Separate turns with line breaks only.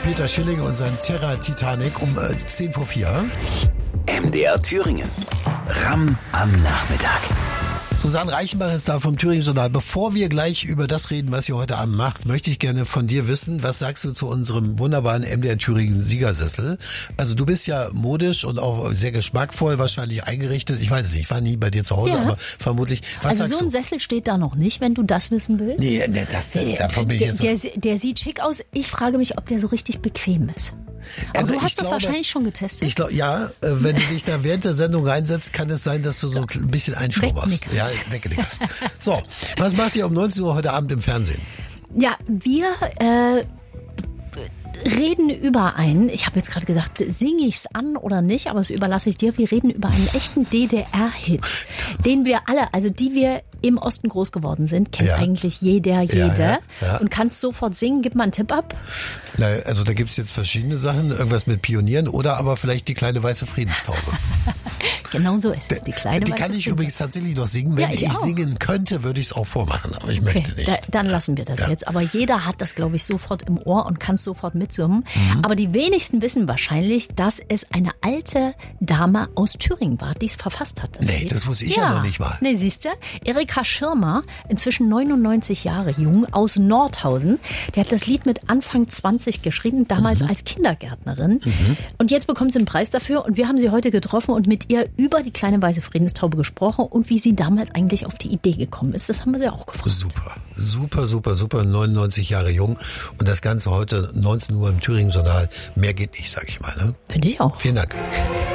Peter Schilling und sein Terra Titanic um 4:10.
MDR Thüringen. Ramm am Nachmittag.
Susanne Reichenbach ist da vom Thüringen Journal. Bevor wir gleich über das reden, was ihr heute Abend macht, möchte ich gerne von dir wissen, was sagst du zu unserem wunderbaren MDR Thüringen Siegersessel? Also du bist ja modisch und auch sehr geschmackvoll wahrscheinlich eingerichtet. Ich weiß es nicht, ich war nie bei dir zu Hause, aber vermutlich. Was
also so ein Sessel steht da noch nicht, wenn du das wissen willst.
Nee, davon bin ich jetzt
der sieht schick aus. Ich frage mich, ob der so richtig bequem ist. Also du hast das wahrscheinlich schon getestet.
Ich glaube, ja, wenn du dich da während der Sendung reinsetzt, kann es sein, dass du so ein bisschen einschlauberst. Ja, weggenickerst. So, was macht ihr um 19 Uhr heute Abend im Fernsehen?
Ja, wir reden über einen, ich habe jetzt gerade gesagt, singe ich's an oder nicht, aber das überlasse ich dir. Wir reden über einen echten DDR-Hit, den wir alle, also die wir im Osten groß geworden sind, kennt eigentlich jede.
Ja.
Und kannst sofort singen. Gib mal einen Tipp ab.
Na, also da gibt's jetzt verschiedene Sachen, irgendwas mit Pionieren oder aber vielleicht die kleine weiße Friedenstaube.
Genau so ist es, die kleine weiße
Die kann ich übrigens tatsächlich noch singen. Wenn ich singen könnte, würde ich es auch vormachen, aber ich möchte nicht.
Dann lassen wir das jetzt. Aber jeder hat das, glaube ich, sofort im Ohr und kann sofort mitsummen. Aber die wenigsten wissen wahrscheinlich, dass es eine alte Dame aus Thüringen war, die es verfasst hat.
Das wusste ich ja noch nicht mal.
Nee, siehst du? Erika Schirmer, inzwischen 99 Jahre jung, aus Nordhausen. Der hat das Lied mit Anfang 20 geschrieben, damals als Kindergärtnerin. Und jetzt bekommt sie einen Preis dafür. Und wir haben sie heute getroffen und mit ihr über die kleine weiße Friedenstaube gesprochen und wie sie damals eigentlich auf die Idee gekommen ist. Das haben wir sie auch gefragt.
Super. 99 Jahre jung. Und das Ganze heute 19 Uhr im Thüringen Journal. Mehr geht nicht, sag ich mal. Ne?
Finde ich auch.
Vielen Dank.